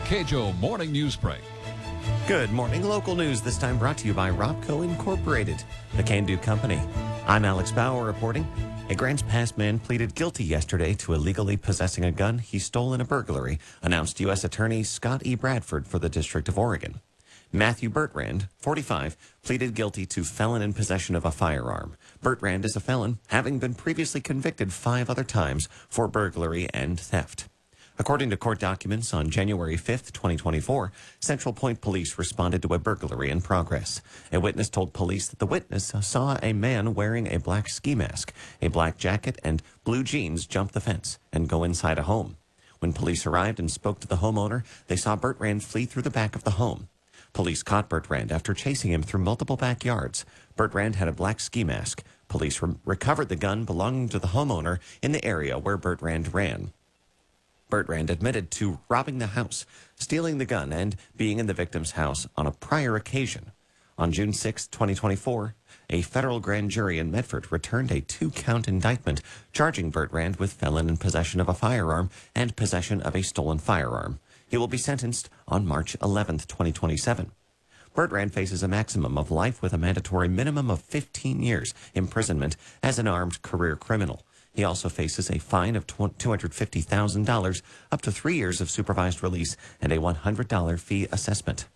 KJO Morning News Break. Good morning. Local news, this time brought to you by Robco Incorporated, the Can-Do company. I'm Alex Bauer reporting. A Grants Pass man pleaded guilty yesterday to illegally possessing a gun he stole in a burglary, announced U.S. Attorney Scott E. Bradford for the District of Oregon. Matthew Bertrand, 45, pleaded guilty to felon in possession of a firearm. Bertrand is a felon, having been previously convicted 5 other times for burglary and theft. According to court documents, on January 5th, 2024, Central Point Police responded to a burglary in progress. A witness told police that the witness saw a man wearing a black ski mask, a black jacket, and blue jeans jump the fence and go inside a home. When police arrived and spoke to the homeowner, they saw Bertrand flee through the back of the home. Police caught Bertrand after chasing him through multiple backyards. Bertrand had a black ski mask. Police recovered the gun belonging to the homeowner in the area where Bertrand ran. Bertrand admitted to robbing the house, stealing the gun, and being in the victim's house on a prior occasion. On June 6, 2024, a federal grand jury in Medford returned a 2-count indictment charging Bertrand with felon in possession of a firearm and possession of a stolen firearm. He will be sentenced on March 11, 2027. Bertrand faces a maximum of life with a mandatory minimum of 15 years imprisonment as an armed career criminal. He also faces a fine of $250,000, up to 3 years of supervised release, and a $100 fee assessment.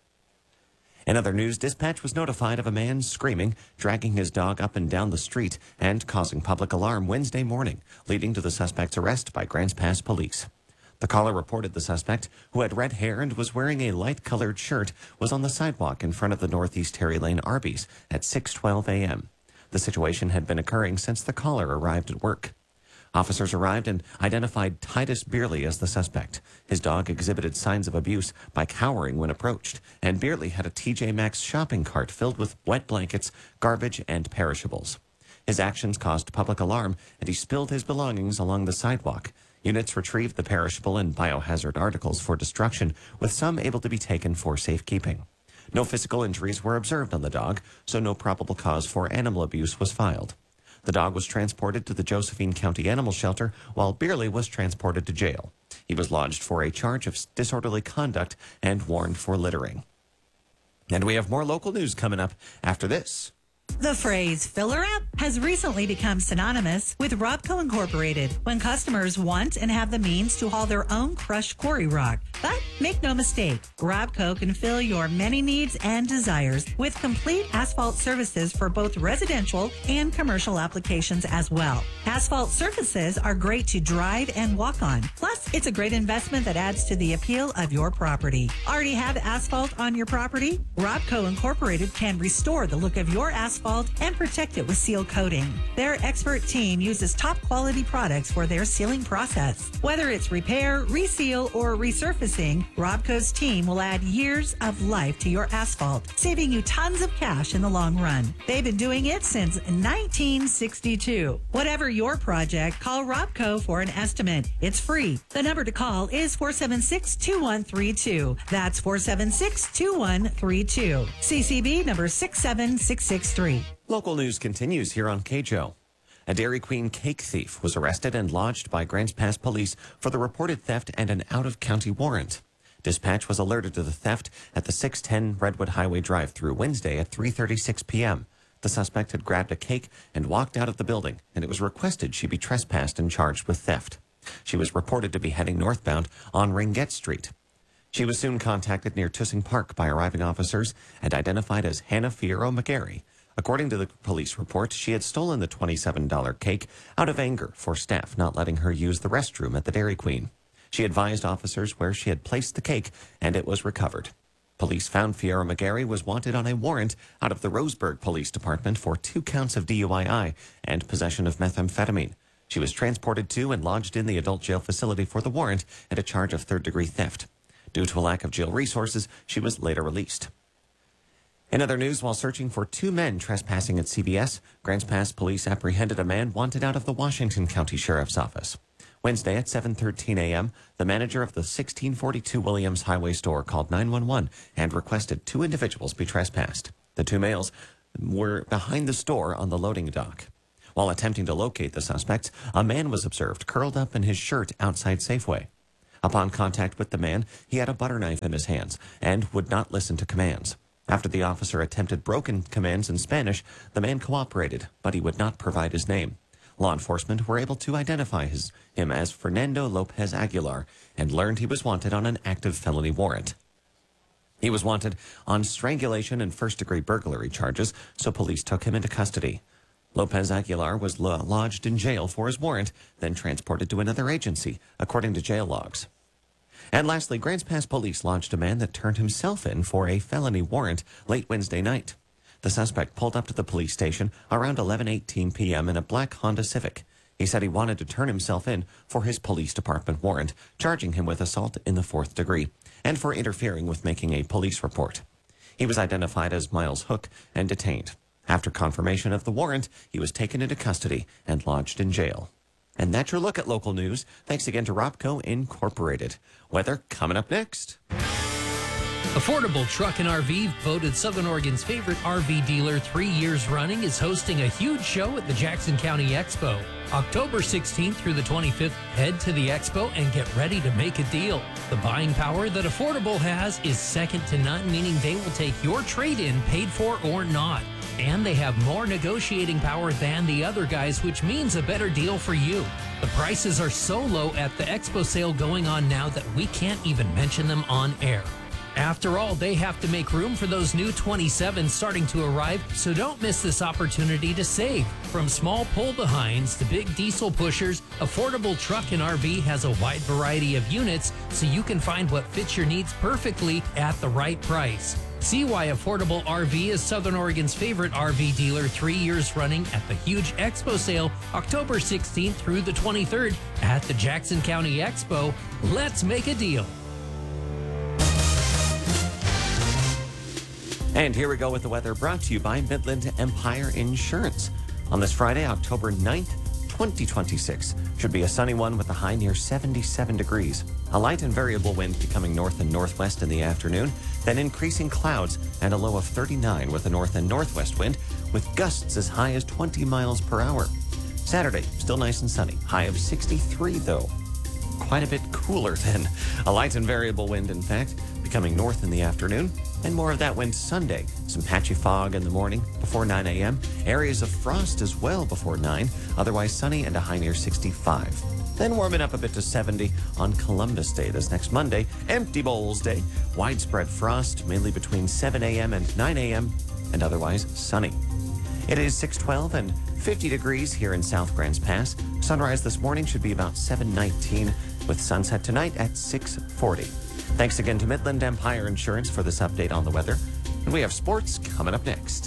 In other news, dispatch was notified of a man screaming, dragging his dog up and down the street, and causing public alarm Wednesday morning, leading to the suspect's arrest by Grants Pass police. The caller reported the suspect, who had red hair and was wearing a light-colored shirt, was on the sidewalk in front of the Northeast Terry Lane Arby's at 6:12 a.m. The situation had been occurring since the caller arrived at work. Officers arrived and identified Titus Beerley as the suspect. His dog exhibited signs of abuse by cowering when approached, and Beerley had a TJ Maxx shopping cart filled with wet blankets, garbage, and perishables. His actions caused public alarm, and he spilled his belongings along the sidewalk. Units retrieved the perishable and biohazard articles for destruction, with some able to be taken for safekeeping. No physical injuries were observed on the dog, so no probable cause for animal abuse was filed. The dog was transported to the Josephine County Animal Shelter, while Beerley was transported to jail. He was lodged for a charge of disorderly conduct and warned for littering. And we have more local news coming up after this. The phrase filler up has recently become synonymous with Robco Incorporated when customers want and have the means to haul their own crushed quarry rock. But make no mistake, Robco can fill your many needs and desires with complete asphalt services for both residential and commercial applications as well. Asphalt surfaces are great to drive and walk on. Plus, it's a great investment that adds to the appeal of your property. Already have asphalt on your property? Robco Incorporated can restore the look of your asphalt and protect it with seal coating. Their expert team uses top quality products for their sealing process. Whether it's repair, reseal, or resurfacing, Robco's team will add years of life to your asphalt, saving you tons of cash in the long run. They've been doing it since 1962. Whatever your project, call Robco for an estimate. It's free. The number to call is 476-2132. That's 476-2132. CCB number 67663. Local news continues here on KJO. A Dairy Queen cake thief was arrested and lodged by Grants Pass police for the reported theft and an out-of-county warrant. Dispatch was alerted to the theft at the 610 Redwood Highway drive-through Wednesday at 3:36 p.m. The suspect had grabbed a cake and walked out of the building, and it was requested she be trespassed and charged with theft. She was reported to be heading northbound on Ringette Street. She was soon contacted near Tussing Park by arriving officers and identified as Hannah Fierro McGarry. According to the police report, she had stolen the $27 cake out of anger for staff not letting her use the restroom at the Dairy Queen. She advised officers where she had placed the cake, and it was recovered. Police found Fierro McGarry was wanted on a warrant out of the Roseburg Police Department for 2 counts of DUI and possession of methamphetamine. She was transported to and lodged in the adult jail facility for the warrant and a charge of third-degree theft. Due to a lack of jail resources, she was later released. In other news, while searching for 2 men trespassing at CBS, Grants Pass police apprehended a man wanted out of the Washington County Sheriff's Office. Wednesday at 7:13 a.m., the manager of the 1642 Williams Highway store called 911 and requested 2 individuals be trespassed. The 2 males were behind the store on the loading dock. While attempting to locate the suspects, a man was observed curled up in his shirt outside Safeway. Upon contact with the man, he had a butter knife in his hands and would not listen to commands. After the officer attempted broken commands in Spanish, the man cooperated, but he would not provide his name. Law enforcement were able to identify him as Fernando Lopez Aguilar and learned he was wanted on an active felony warrant. He was wanted on strangulation and first-degree burglary charges, so police took him into custody. Lopez Aguilar was lodged in jail for his warrant, then transported to another agency, according to jail logs. And lastly, Grants Pass police launched a man that turned himself in for a felony warrant late Wednesday night. The suspect pulled up to the police station around 11:18 p.m. in a black Honda Civic. He said he wanted to turn himself in for his police department warrant, charging him with assault in the 4th degree and for interfering with making a police report. He was identified as Miles Hook and detained. After confirmation of the warrant, he was taken into custody and lodged in jail. And that's your look at local news. Thanks again to Robco Incorporated. Weather coming up next. Affordable Truck and RV, voted Southern Oregon's favorite RV dealer 3 years running, is hosting a huge show at the Jackson County Expo. October 16th through the 25th, head to the expo and get ready to make a deal. The buying power that Affordable has is second to none, meaning they will take your trade-in paid for or not. And they have more negotiating power than the other guys, which means a better deal for you. The prices are so low at the expo sale going on now that we can't even mention them on air. After all, they have to make room for those new 27s starting to arrive, so don't miss this opportunity to save. From small pull-behinds to big diesel pushers, Affordable Truck and RV has a wide variety of units, so you can find what fits your needs perfectly at the right price. See why Affordable RV is Southern Oregon's favorite RV dealer 3 years running at the huge expo sale, October 16th through the 23rd at the Jackson County Expo. Let's make a deal. And here we go with the weather, brought to you by Midland Empire Insurance. On this Friday, October 9th, 2026, should be a sunny one with a high near 77 degrees. A light and variable wind becoming north and northwest in the afternoon, then increasing clouds and a low of 39 with a north and northwest wind with gusts as high as 20 miles per hour. Saturday, still nice and sunny, high of 63 though. Quite a bit cooler then. A light and variable wind, in fact, becoming north in the afternoon. And more of that wind Sunday. Some patchy fog in the morning before 9 a.m. Areas of frost as well before 9. Otherwise sunny and a high near 65. Then warming up a bit to 70 on Columbus Day this next Monday. Empty Bowls Day. Widespread frost, mainly between 7 a.m. and 9 a.m. and otherwise sunny. It is 6:12 and 50 degrees here in South Grants Pass. Sunrise this morning should be about 7:19 with sunset tonight at 6:40. Thanks again to Midland Empire Insurance for this update on the weather. And we have sports coming up next.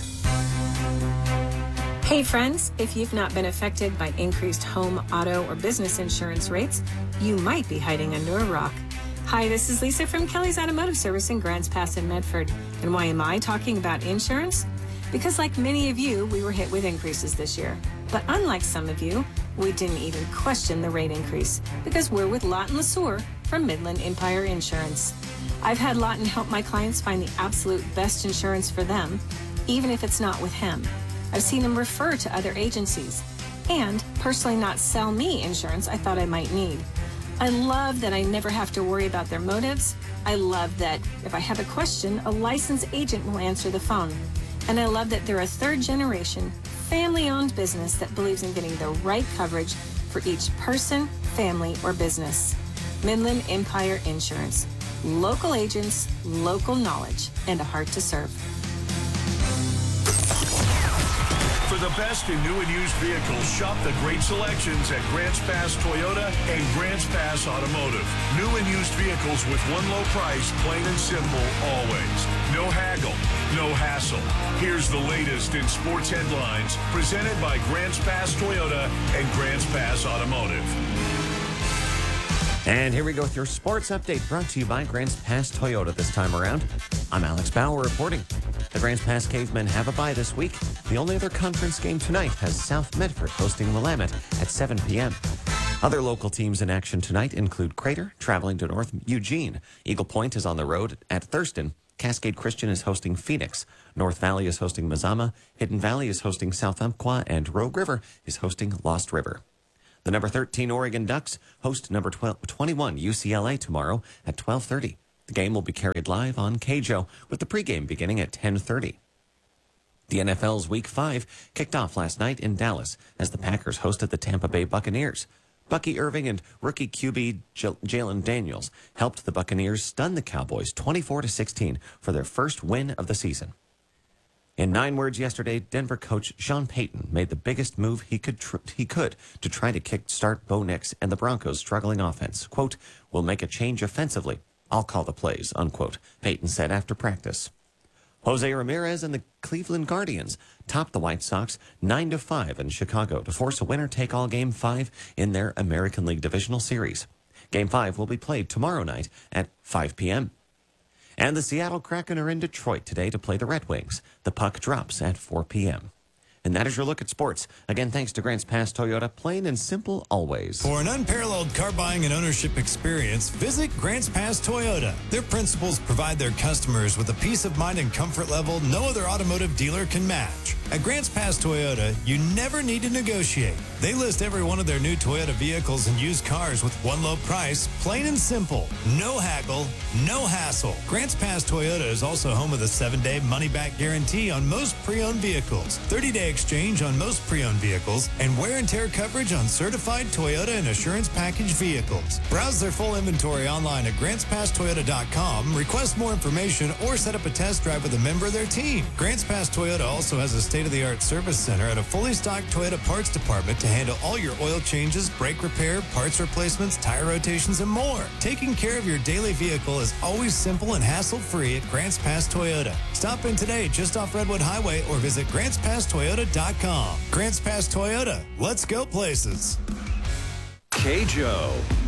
Hey friends, if you've not been affected by increased home, auto, or business insurance rates, you might be hiding under a rock. Hi, this is Lisa from Kelly's Automotive Service in Grants Pass in Medford. And why am I talking about insurance? Because like many of you, we were hit with increases this year. But unlike some of you, we didn't even question the rate increase because we're with Lawton LeSueur from Midland Empire Insurance. I've had Lawton help my clients find the absolute best insurance for them, even if it's not with him. I've seen him refer to other agencies and personally not sell me insurance I thought I might need. I love that I never have to worry about their motives. I love that if I have a question, a licensed agent will answer the phone. And I love that they're a third-generation, family-owned business that believes in getting the right coverage for each person, family, or business. Midland Empire Insurance. Local agents, local knowledge, and a heart to serve. For the best in new and used vehicles, shop the great selections at Grants Pass Toyota and Grants Pass Automotive. New and used vehicles with one low price, plain and simple, always. No haggle, no hassle. Here's the latest in sports headlines, presented by Grants Pass Toyota and Grants Pass Automotive. And here we go with your sports update, brought to you by Grants Pass Toyota this time around. I'm Alex Bauer reporting. The Grants Pass Cavemen have a bye this week. The only other conference game tonight has South Medford hosting Willamette at 7 p.m. Other local teams in action tonight include Crater traveling to North Eugene. Eagle Point is on the road at Thurston. Cascade Christian is hosting Phoenix. North Valley is hosting Mazama. Hidden Valley is hosting South Umpqua. And Rogue River is hosting Lost River. The number 13 Oregon Ducks host number 21 UCLA tomorrow at 12:30. The game will be carried live on KJO with the pregame beginning at 10:30. The NFL's Week 5 kicked off last night in Dallas as the Packers hosted the Tampa Bay Buccaneers. Bucky Irving and rookie QB Jalen Daniels helped the Buccaneers stun the Cowboys 24-16 for their first win of the season. In 9 words yesterday, Denver coach Sean Payton made the biggest move he could to try to kickstart Bo Nix and the Broncos' struggling offense. Quote, "We'll make a change offensively. I'll call the plays," unquote, Payton said after practice. Jose Ramirez and the Cleveland Guardians topped the White Sox 9-5 in Chicago to force a winner-take-all Game 5 in their American League Divisional Series. Game 5 will be played tomorrow night at 5 p.m. And the Seattle Kraken are in Detroit today to play the Red Wings. The puck drops at 4 p.m. And that is your look at sports. Again, thanks to Grants Pass Toyota, plain and simple always. For an unparalleled car buying and ownership experience, visit Grants Pass Toyota. Their principals provide their customers with a peace of mind and comfort level no other automotive dealer can match. At Grants Pass Toyota, you never need to negotiate. They list every one of their new Toyota vehicles and used cars with one low price, plain and simple. No haggle, no hassle. Grants Pass Toyota is also home of the 7-day money-back guarantee on most pre-owned vehicles, 30-day exchange on most pre-owned vehicles, and wear and tear coverage on certified Toyota and Assurance Package vehicles. Browse their full inventory online at grantspasstoyota.com, request more information, or set up a test drive with a member of their team. Grants Pass Toyota also has a state-of-the-art service center and a fully stocked Toyota parts department to handle all your oil changes, brake repair, parts replacements, tire rotations, and more. Taking care of your daily vehicle is always simple and hassle-free at Grants Pass Toyota. Stop in today just off Redwood Highway or visit grantspasstoyota.com. Grants Pass Toyota. Let's go places. KJO.